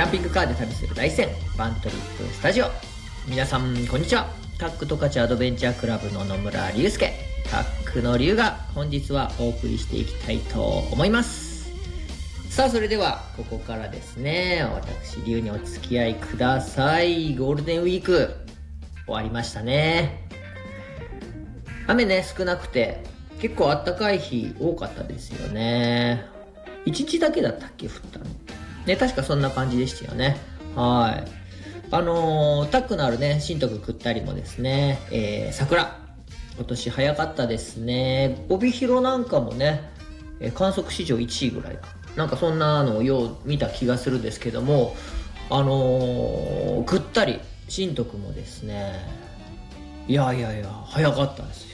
キャンピングカーで旅する大山バントリップスタジオ。皆さんこんにちは。タックトカチアドベンチャークラブの野村隆介、タックの龍が本日はお送りしていきたいと思います。さあ、それではここからですね、私龍にお付き合いください。ゴールデンウィーク終わりましたね。雨ね、少なくて結構あったかい日多かったですよね。1日だけだったっけ、降ったのね。確かそんな感じでしたよね。はい。タックのあるね、新徳食ったりもですね、桜今年早かったですね。帯広なんかもね、観測史上1位ぐらいなんかそんなのをよう見た気がするんですけども、ぐったり新徳もですね、いや早かったですよ。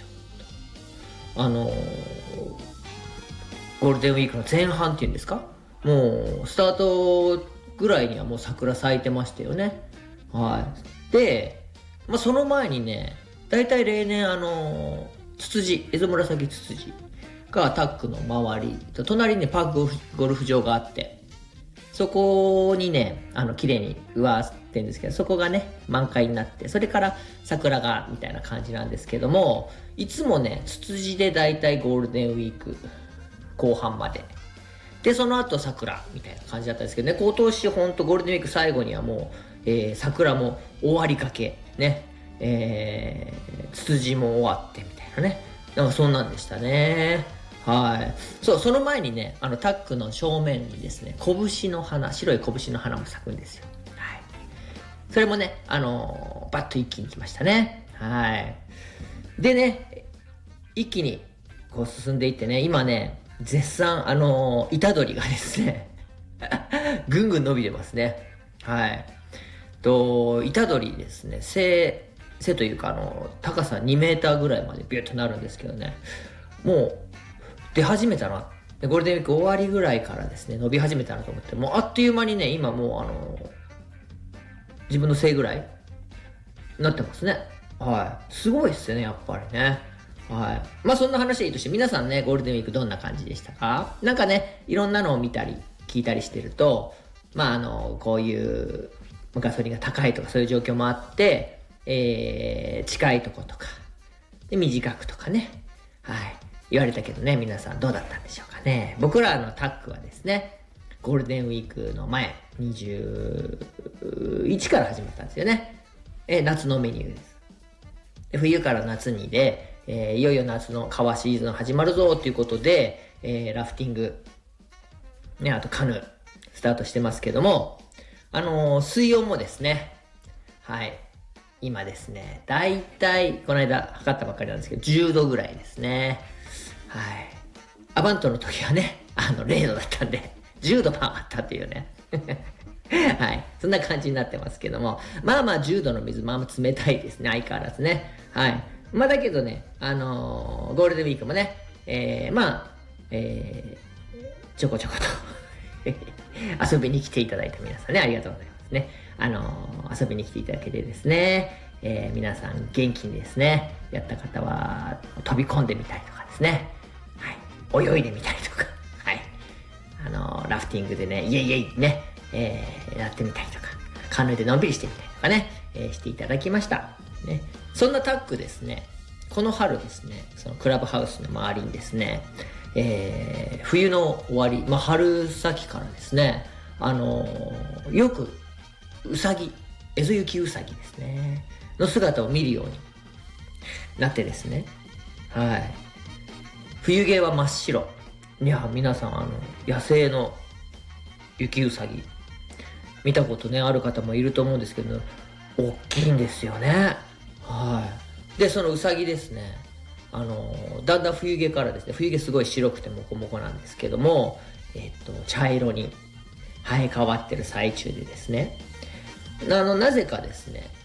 ゴールデンウィークの前半っていうんですか、もうスタートぐらいにはもう桜咲いてましたよね。はい。で、その前にね、だいたい例年ツツジ、エゾムラサキツツジがタックの周りと隣にね、パークゴルフ場があって、そこにね、綺麗に植わってるんですけど、そこがね、満開になって、それから桜がみたいな感じなんですけども、いつもね、ツツジでだいたいゴールデンウィーク後半までで、その後桜みたいな感じだったんですけどね、今年ほんとゴールデンウィーク最後にはもう、桜も終わりかけね、ツツジも終わってみたいなね、なんかそんなんでしたね。はい。その前にね、タックの正面にですね、拳の花、白い拳の花も咲くんですよ。はい。それもね、バッと一気に来ましたね。はい。でね、一気にこう進んでいってね、今ね、絶賛虎杖がですねぐんぐん伸びてますね。はい。虎杖ですね、背というか高さ2メーターぐらいまでビュッとなるんですけどね、もう出始めたな。ゴールデンウィーク終わりぐらいからですね、伸び始めたなと思って、もうあっという間にね、今もう自分の背ぐらいなってますね。はい。すごいっすよね、やっぱりね。はい。そんな話はいいとして、皆さんね、ゴールデンウィークどんな感じでしたか？なんかね、いろんなのを見たり、聞いたりしてると、こういうガソリンが高いとかそういう状況もあって、近いとことか、で短くとかね、はい。言われたけどね、皆さんどうだったんでしょうかね。僕らのタックはですね、ゴールデンウィークの前、21から始まったんですよね。夏のメニューです。で、冬から夏にで、いよいよ夏の川シーズン始まるぞということで、ラフティング、ね、あとカヌー、スタートしてますけども、水温もですね、はい、今ですね、だいたい、この間測ったばっかりなんですけど、10度ぐらいですね。はい。アバントの時はね、0度だったんで、10度も上がったっていうね。はい。そんな感じになってますけども。10度の水、冷たいですね。相変わらずね。はい。だけどね、ゴールデンウィークもね、ちょこちょこと遊びに来ていただいた皆さんね、ありがとうございますね。遊びに来ていただけてですね、皆さん元気にですね、やった方は飛び込んでみたりとかですね、はい。泳いでみたりとか、はい。ラフティングでね、イエイイエイね、やってみたりとか、カヌーでのんびりしてみたりとかね、していただきました。ね。そんなタックですね、この春ですね、そのクラブハウスの周りにですね、冬の終わり、春先からですね、よくウサギ、エゾユキウサギですね、の姿を見るようになってですね、はい。冬毛は真っ白。いや、皆さん、野生の雪ウサギ、見たことね、ある方もいると思うんですけど、大きいんですよね。はい。で、そのウサギですね、だんだん冬毛からですね、冬毛すごい白くてモコモコなんですけども、茶色に生え変わってる最中でですね、なぜかですね、